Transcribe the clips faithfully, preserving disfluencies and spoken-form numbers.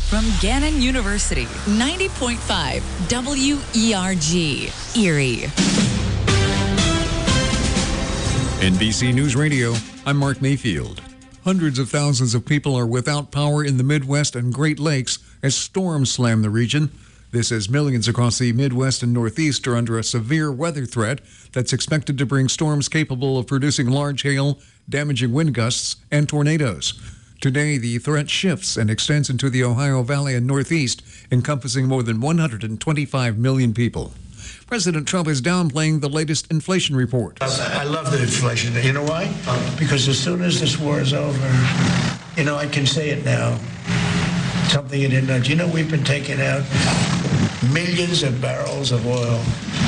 From Gannon University, ninety point five W E R G, Erie. N B C News Radio, I'm Mark Mayfield. Hundreds of thousands of people are without power in the Midwest and Great Lakes as storms slam the region. This as millions across the Midwest and Northeast are under a severe weather threat that's expected to bring storms capable of producing large hail, damaging wind gusts, and tornadoes. Today, the threat shifts and extends into the Ohio Valley and Northeast, encompassing more than one hundred twenty-five million people. President Trump is downplaying the latest inflation report. I love the inflation. You know why? Because as soon as this war is over, you know, I can say it now. Something you didn't know. Do you know we've been taking out millions of barrels of oil?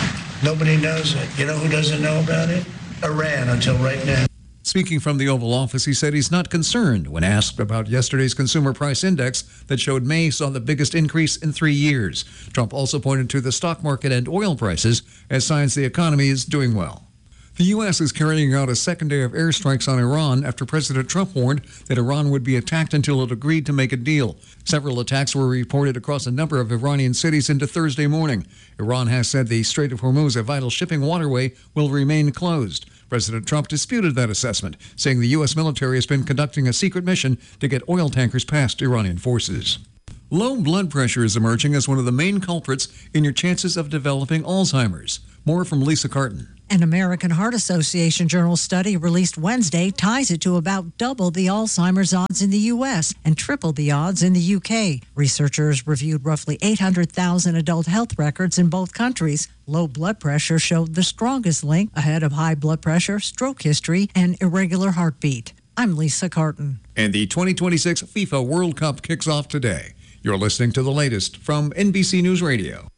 Nobody knows it. You know who doesn't know about it? Iran, until right now. Speaking from the Oval Office, he said he's not concerned when asked about yesterday's consumer price index that showed May saw the biggest increase in three years. Trump also pointed to the stock market and oil prices as signs the economy is doing well. The U S is carrying out a second day of airstrikes on Iran after President Trump warned that Iran would be attacked until it agreed to make a deal. Several attacks were reported across a number of Iranian cities into Thursday morning. Iran has said the Strait of Hormuz, a vital shipping waterway, will remain closed. President Trump disputed that assessment, saying the U S military has been conducting a secret mission to get oil tankers past Iranian forces. Low blood pressure is emerging as one of the main culprits in your chances of developing Alzheimer's. More from Lisa Carton. An American Heart Association journal study released Wednesday ties it to about double the Alzheimer's odds in the U S and triple the odds in the U K. Researchers reviewed roughly eight hundred thousand adult health records in both countries. Low blood pressure showed the strongest link ahead of high blood pressure, stroke history, and irregular heartbeat. I'm Lisa Carton. And the twenty twenty-six FIFA World Cup kicks off today. You're listening to the latest from N B C News Radio.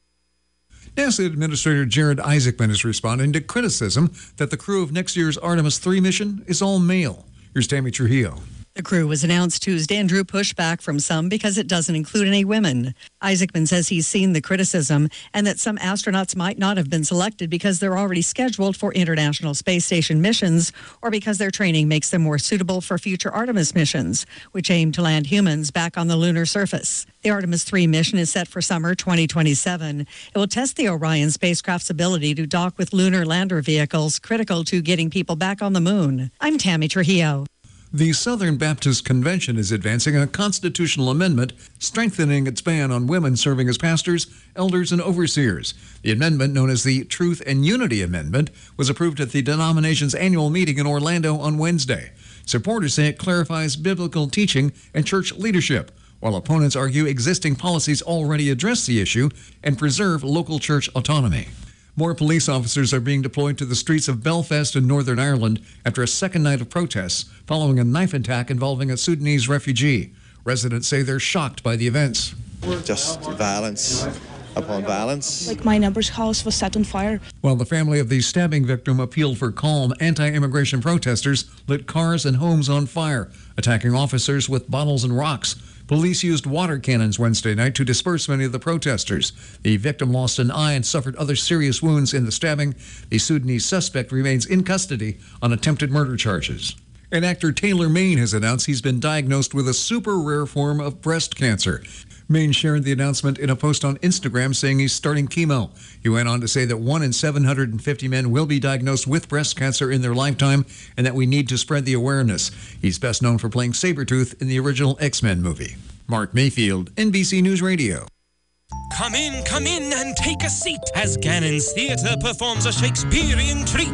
NASA Administrator Jared Isaacman is responding to criticism that the crew of next year's Artemis three mission is all male. Here's Tammy Trujillo. The crew was announced Tuesday and drew pushback from some because it doesn't include any women. Isaacman says he's seen the criticism and that some astronauts might not have been selected because they're already scheduled for International Space Station missions or because their training makes them more suitable for future Artemis missions, which aim to land humans back on the lunar surface. The Artemis three mission is set for summer twenty twenty-seven. It will test the Orion spacecraft's ability to dock with lunar lander vehicles critical to getting people back on the moon. I'm Tammy Trujillo. The Southern Baptist Convention is advancing a constitutional amendment strengthening its ban on women serving as pastors, elders, and overseers. The amendment, known as the Truth and Unity Amendment, was approved at the denomination's annual meeting in Orlando on Wednesday. Supporters say it clarifies biblical teaching and church leadership, while opponents argue existing policies already address the issue and preserve local church autonomy. More police officers are being deployed to the streets of Belfast in Northern Ireland after a second night of protests following a knife attack involving a Sudanese refugee. Residents say they're shocked by the events. Just violence upon violence. Like my neighbor's house was set on fire. While the family of the stabbing victim appealed for calm, anti-immigration protesters lit cars and homes on fire, attacking officers with bottles and rocks. Police used water cannons Wednesday night to disperse many of the protesters. The victim lost an eye and suffered other serious wounds in the stabbing. The Sudanese suspect remains in custody on attempted murder charges. And actor Taylor Maine has announced he's been diagnosed with a super rare form of breast cancer. Maine shared the announcement in a post on Instagram saying he's starting chemo. He went on to say that one in seven hundred fifty men will be diagnosed with breast cancer in their lifetime and that we need to spread the awareness. He's best known for playing Sabretooth in the original X-Men movie. Mark Mayfield, N B C News Radio. Come in, come in and take a seat as Gannon's Theatre performs a Shakespearean treat.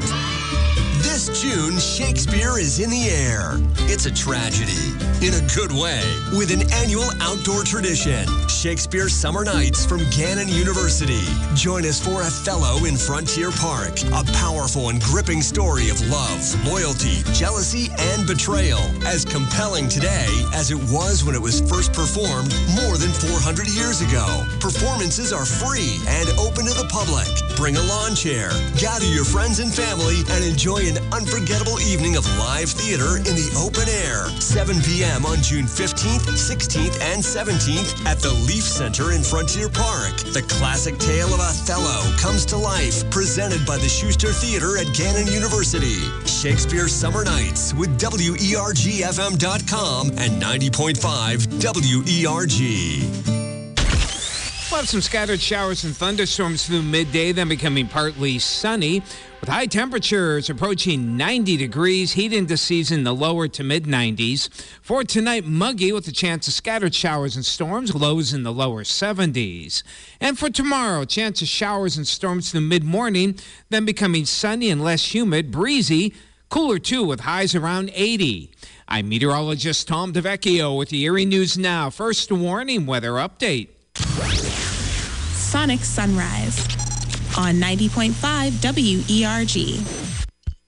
This June, Shakespeare is in the air. It's a tragedy, in a good way, with an annual outdoor tradition. Shakespeare Summer Nights from Gannon University. Join us for Othello in Frontier Park, a powerful and gripping story of love, loyalty, jealousy, and betrayal. As compelling today as it was when it was first performed more than four hundred years ago. Performances are free and open to the public. Bring a lawn chair, gather your friends and family, and enjoy an unforgettable evening of live theater in the open air. seven p.m. on June fifteenth, sixteenth, and seventeenth at the Leaf Center in Frontier Park. The classic tale of Othello comes to life, presented by the Schuster Theater at Gannon University. Shakespeare Summer Nights with W E R G F M dot com and ninety point five W E R G. We'll have some scattered showers and thunderstorms through midday, then becoming partly sunny, with high temperatures approaching ninety degrees, heat into season the lower to mid nineties. For tonight, muggy with a chance of scattered showers and storms, lows in the lower seventies. And for tomorrow, chance of showers and storms through mid-morning, then becoming sunny and less humid, breezy, cooler too with highs around eighty. I'm meteorologist Tom DeVecchio with the Erie News Now. First warning weather update. Sonic Sunrise on ninety point five W E R G.